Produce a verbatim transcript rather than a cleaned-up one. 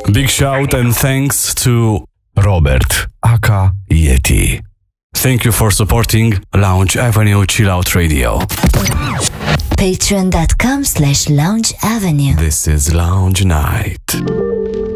Big shout and thanks to Robert, aka Yeti. Thank you for supporting Lounge Avenue Chill Out Radio. Patreon.com slash Lounge Avenue. This is Lounge Night.